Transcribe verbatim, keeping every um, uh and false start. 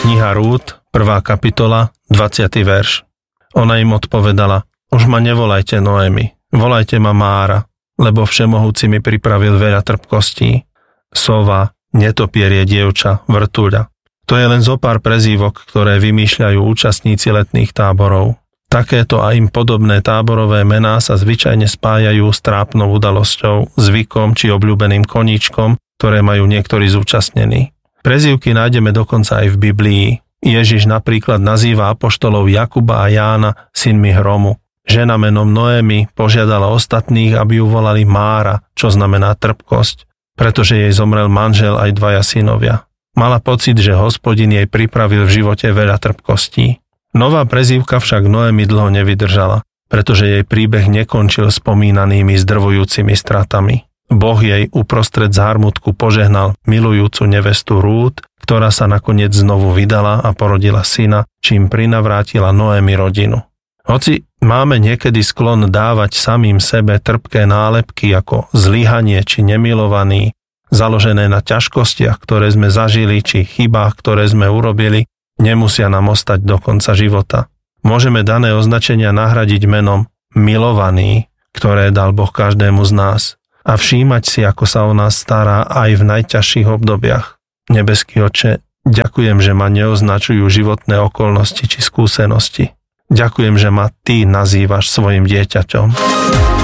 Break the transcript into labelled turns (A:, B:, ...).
A: Kniha Rút, prvá kapitola, dvadsiaty verš. Ona im odpovedala: Už ma nevolajte Noemi, volajte ma Mára, lebo Všemohúci mi pripravil veľa trpkostí. Sova, netopierie dievča, vrtuľa. To je len zo pár prezývok, ktoré vymýšľajú účastníci letných táborov. Takéto a im podobné táborové mená sa zvyčajne spájajú s trápnou udalosťou, zvykom či obľúbeným koníčkom, ktoré majú niektorí zúčastnení. Prezývky nájdeme dokonca aj v Biblii. Ježiš napríklad nazýva apoštolov Jakuba a Jána synmi hromu. Žena menom Noemi požiadala ostatných, aby ju volali Mára, čo znamená trpkosť, pretože jej zomrel manžel aj dvaja synovia. Mala pocit, že Hospodin jej pripravil v živote veľa trpkostí. Nová prezývka však Noemi dlho nevydržala, pretože jej príbeh nekončil spomínanými zdrvujúcimi stratami. Boh jej uprostred zármutku požehnal milujúcu nevestu Rút, ktorá sa nakoniec znovu vydala a porodila syna, čím prinavrátila Noemi rodinu. Hoci máme niekedy sklon dávať samým sebe trpké nálepky ako zlyhanie či nemilovaný, založené na ťažkostiach, ktoré sme zažili, či chybách, ktoré sme urobili, nemusia nám ostať do konca života. Môžeme dané označenia nahradiť menom milovaný, ktoré dal Boh každému z nás, a všímať si, ako sa o nás stará aj v najťažších obdobiach. Nebeský Otče, ďakujem, že ma neoznačujú životné okolnosti či skúsenosti. Ďakujem, že ma Ty nazývaš svojim dieťaťom.